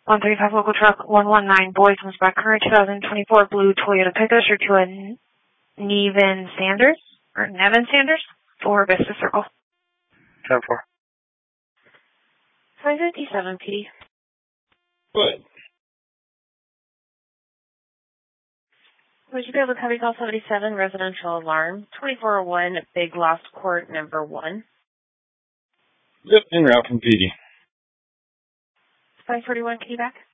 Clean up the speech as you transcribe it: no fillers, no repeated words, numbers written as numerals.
135 local truck 119 Boy comes back current 2024 blue Toyota Pickup to a Nevin Sanders for Vista Circle. 10-4. 557 PD. Good. Would you be able to copy call 77 residential alarm 2401 Big Lost Court number 1? Yep, en route from PD. 541, can you back?